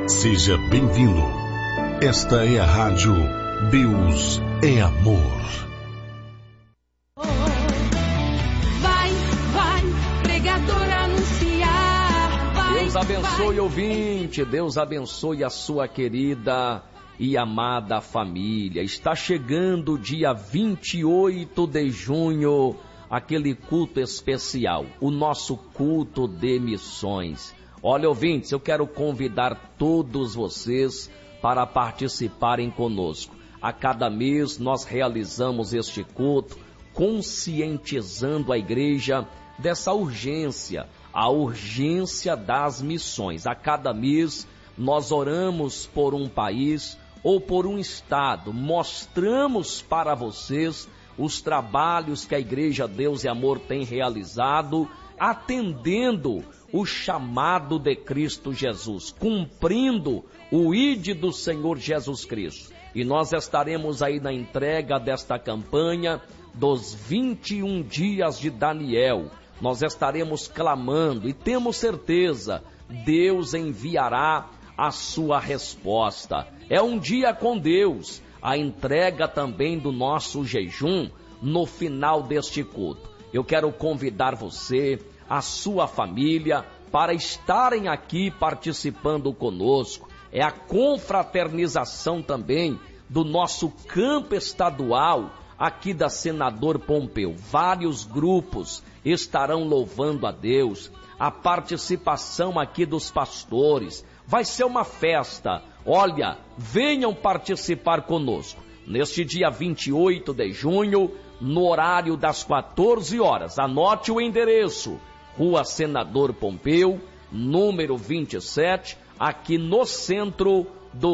Seja bem-vindo. Esta é a rádio Deus é Amor. Vai, pregador anunciar. Deus abençoe, ouvinte. Deus abençoe a sua querida e amada família. Está chegando o dia 28 de junho, aquele culto especial, o nosso culto de missões. Olha, ouvintes, eu quero convidar todos vocês para participarem conosco. A cada mês nós realizamos este culto, conscientizando a igreja dessa urgência, a urgência das missões. A cada mês nós oramos por um país ou por um estado, mostramos para vocês os trabalhos que a Igreja Deus e Amor tem realizado, atendendo o chamado de Cristo Jesus, cumprindo o ID do Senhor Jesus Cristo. E nós estaremos aí na entrega desta campanha dos 21 dias de Daniel. Nós estaremos clamando e temos certeza, Deus enviará a sua resposta. É um dia com Deus, a entrega também do nosso jejum no final deste culto. Eu quero convidar você, a sua família, para estarem aqui participando conosco. É a confraternização também do nosso campo estadual aqui da Senador Pompeu. Vários grupos estarão louvando a Deus, a participação aqui dos pastores. Vai ser uma festa. Olha, venham participar conosco. Neste dia 28 de junho, no horário das 14 horas. Anote o endereço. Rua Senador Pompeu, número 27, aqui no centro